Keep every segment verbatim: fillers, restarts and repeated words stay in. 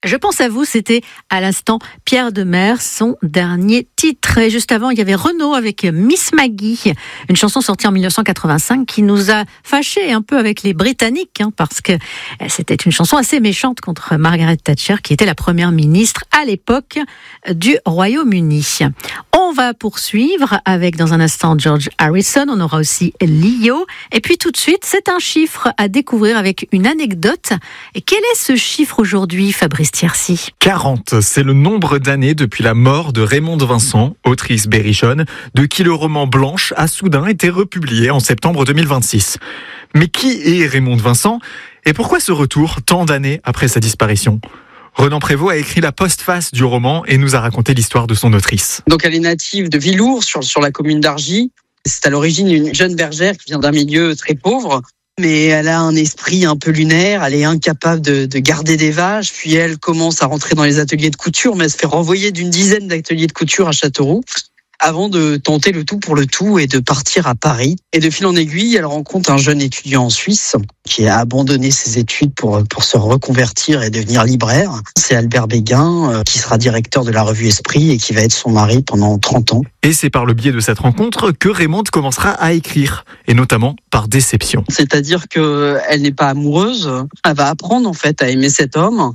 Je pense à vous, c'était à l'instant Pierre Demers, son dernier titre. Et juste avant, il y avait Renaud avec Miss Maggie, une chanson sortie en dix-neuf cent quatre-vingt-cinq qui nous a fâchés un peu avec les Britanniques, hein, parce que c'était une chanson assez méchante contre Margaret Thatcher, qui était la première ministre à l'époque du Royaume-Uni. On va poursuivre avec, dans un instant, George Harrison. On aura aussi Lio. Et puis tout de suite, c'est un chiffre à découvrir avec une anecdote. Et quel est ce chiffre aujourd'hui, Fabrice Thiercy? quarante, c'est le nombre d'années depuis la mort de Raymonde Vincent, autrice berrichonne, de qui le roman Blanche a soudain été republié en septembre deux mille vingt-six. Mais qui est Raymonde Vincent et pourquoi ce retour tant d'années après sa disparition? Renan Prévost a écrit la postface du roman et nous a raconté l'histoire de son autrice. Donc elle est native de Villours, sur, sur la commune d'Argy. C'est à l'origine une jeune bergère qui vient d'un milieu très pauvre. Mais elle a un esprit un peu lunaire, elle est incapable de, de garder des vaches, puis elle commence à rentrer dans les ateliers de couture, mais elle se fait renvoyer d'une dizaine d'ateliers de couture à Châteauroux, avant de tenter le tout pour le tout et de partir à Paris. Et de fil en aiguille, elle rencontre un jeune étudiant en Suisse qui a abandonné ses études pour, pour se reconvertir et devenir libraire. C'est Albert Béguin, euh, qui sera directeur de la revue Esprit et qui va être son mari pendant trente ans. Et c'est par le biais de cette rencontre que Raymonde commencera à écrire, et notamment par déception. C'est-à-dire qu'elle n'est pas amoureuse, elle va apprendre en fait à aimer cet homme.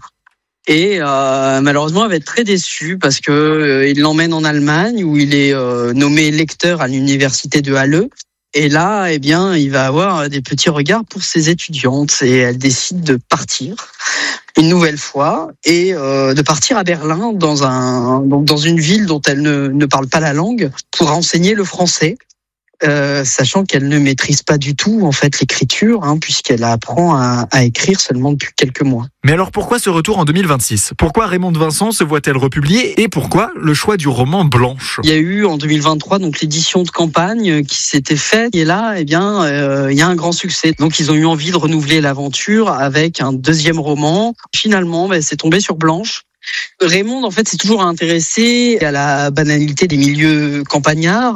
Et euh, malheureusement, elle va être très déçue parce que euh, il l'emmène en Allemagne où il est euh, nommé lecteur à l'université de Halle. Et là, eh bien, il va avoir des petits regards pour ses étudiantes et elle décide de partir une nouvelle fois et euh, de partir à Berlin dans un donc dans une ville dont elle ne, ne parle pas la langue pour enseigner le français. Euh, sachant qu'elle ne maîtrise pas du tout en fait l'écriture, hein, puisqu'elle apprend à, à écrire seulement depuis quelques mois. Mais alors pourquoi ce retour en deux mille vingt-six? Pourquoi Raymonde Vincent se voit-elle republiée? Et pourquoi le choix du roman Blanche? Il y a eu en deux mille vingt-trois donc l'édition de campagne qui s'était faite et là eh bien euh, il y a un grand succès. Donc ils ont eu envie de renouveler l'aventure avec un deuxième roman. Finalement, ben, c'est tombé sur Blanche. Raymonde, en fait, s'est toujours intéressé à la banalité des milieux campagnards,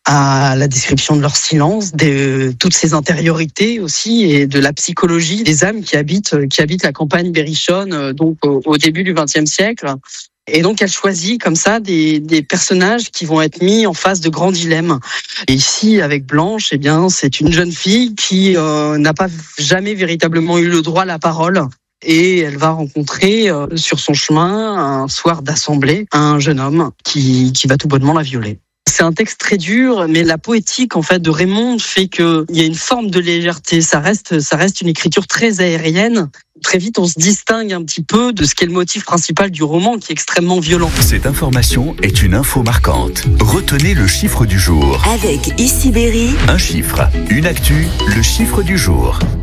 à la description de leur silence, de toutes ces intériorités aussi, et de la psychologie des âmes qui habitent, qui habitent la campagne berrichonne, donc au, au début du vingtième siècle. Et donc, elle choisit comme ça des, des personnages qui vont être mis en face de grands dilemmes. Et ici, avec Blanche, eh bien, c'est une jeune fille qui euh, n'a pas jamais véritablement eu le droit à la parole. Et elle va rencontrer euh, sur son chemin, un soir d'assemblée, un jeune homme qui, qui va tout bonnement la violer. C'est un texte très dur, mais la poétique en fait de Raymonde fait qu'il y a une forme de légèreté. Ça reste, ça reste une écriture très aérienne. Très vite, on se distingue un petit peu de ce qui est le motif principal du roman, qui est extrêmement violent. Cette information est une info marquante. Retenez le chiffre du jour. Avec Ici Berry. Un chiffre, une actu, le chiffre du jour.